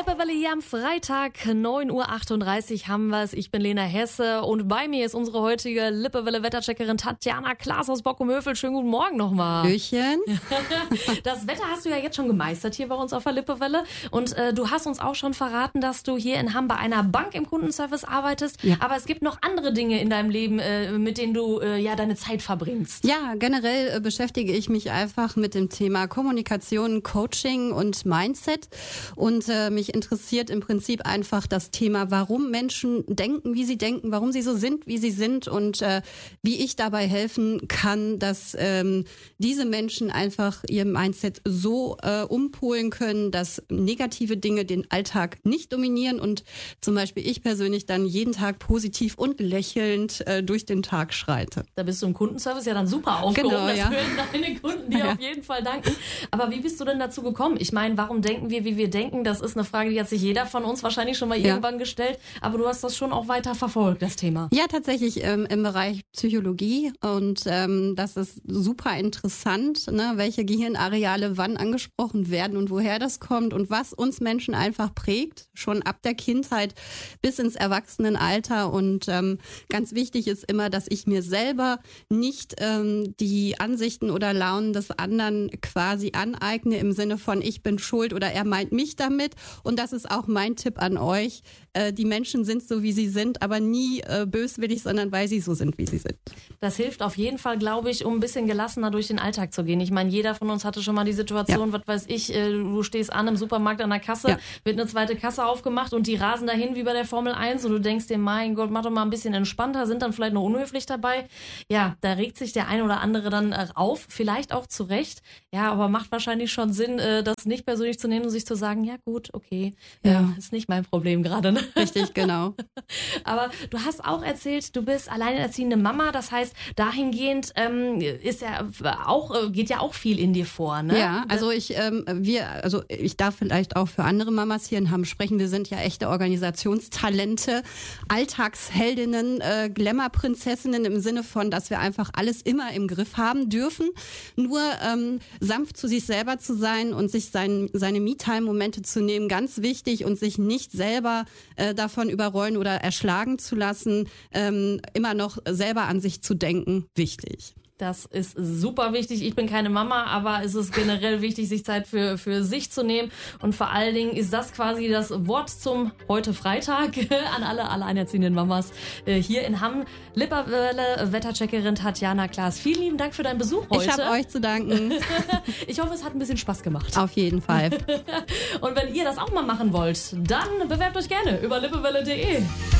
Lippewelle hier am Freitag, 9:38 Uhr haben wir es. Ich bin Lena Hesse und bei mir ist unsere heutige Lippewelle-Wettercheckerin Tatjana Klaas aus Bockum-Hövel. Schönen guten Morgen nochmal. Hallöchen. Das Wetter hast du ja jetzt schon gemeistert hier bei uns auf der Lippewelle und du hast uns auch schon verraten, dass du hier in Hamm bei einer Bank im Kundenservice arbeitest. Ja. Aber es gibt noch andere Dinge in deinem Leben, mit denen du deine Zeit verbringst. Ja, generell beschäftige ich mich einfach mit dem Thema Kommunikation, Coaching und Mindset und mich interessiert im Prinzip einfach das Thema, warum Menschen denken, wie sie denken, warum sie so sind, wie sie sind und wie ich dabei helfen kann, dass diese Menschen einfach ihr Mindset so umpolen können, dass negative Dinge den Alltag nicht dominieren und zum Beispiel ich persönlich dann jeden Tag positiv und lächelnd durch den Tag schreite. Da bist du im Kundenservice ja dann super aufgehoben, genau, das ja. würden deine Kunden dir auf jeden Fall danken. Aber wie bist du denn dazu gekommen? Ich meine, warum denken wir, wie wir denken? Das ist eine Frage, die hat sich jeder von uns wahrscheinlich schon mal irgendwann gestellt. Aber du hast das schon auch weiter verfolgt, das Thema. Ja, tatsächlich im Bereich Psychologie. Und das ist super interessant, ne, welche Gehirnareale wann angesprochen werden und woher das kommt und was uns Menschen einfach prägt, schon ab der Kindheit bis ins Erwachsenenalter. Und ganz wichtig ist immer, dass ich mir selber nicht die Ansichten oder Launen des anderen quasi aneigne im Sinne von ich bin schuld oder er meint mich damit. Und das ist auch mein Tipp an euch. Die Menschen sind so, wie sie sind, aber nie böswillig, sondern weil sie so sind, wie sie sind. Das hilft auf jeden Fall, glaube ich, um ein bisschen gelassener durch den Alltag zu gehen. Ich meine, jeder von uns hatte schon mal die Situation, was weiß ich, du stehst an im Supermarkt an der Kasse, wird eine zweite Kasse aufgemacht und die rasen dahin wie bei der Formel 1 und du denkst dir, mein Gott, mach doch mal ein bisschen entspannter, sind dann vielleicht noch unhöflich dabei. Ja, da regt sich der ein oder andere dann auf, vielleicht auch zu Recht. Ja, aber macht wahrscheinlich schon Sinn, das nicht persönlich zu nehmen und sich zu sagen, ja gut, okay, ist nicht mein Problem gerade, ne? Richtig, genau. Aber du hast auch erzählt, du bist alleinerziehende Mama, das heißt, dahingehend geht ja auch viel in dir vor, ne? Ja, also ich darf vielleicht auch für andere Mamas hier in Hamm sprechen. Wir sind ja echte Organisationstalente, Alltagsheldinnen, Glamour-Prinzessinnen im Sinne von, dass wir einfach alles immer im Griff haben dürfen. Nur sanft zu sich selber zu sein und sich seine Me-Time-Momente zu nehmen, ganz wichtig und sich nicht selber davon überrollen oder erschlagen zu lassen, immer noch selber an sich zu denken, wichtig. Das ist super wichtig. Ich bin keine Mama, aber es ist generell wichtig, sich Zeit für sich zu nehmen. Und vor allen Dingen ist das quasi das Wort zum heute Freitag an alle alleinerziehenden Mamas hier in Hamm. Lippewelle Wettercheckerin Tatjana Klaas. Vielen lieben Dank für deinen Besuch heute. Ich habe euch zu danken. Ich hoffe, es hat ein bisschen Spaß gemacht. Auf jeden Fall. Und wenn ihr das auch mal machen wollt, dann bewerbt euch gerne über lippewelle.de.